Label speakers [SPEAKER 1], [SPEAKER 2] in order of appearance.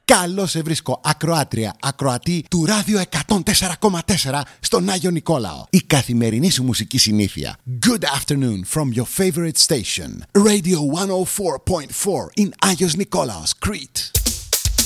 [SPEAKER 1] Καλώς σε βρίσκω, ακροάτρια, ακροατή του Ράδιο 104,4 στον Άγιο Νικόλαο. Η καθημερινή σου μουσική συνήθεια. Good afternoon from your favorite station. Radio 104.4 in Άγιος Νικόλαος, Crete.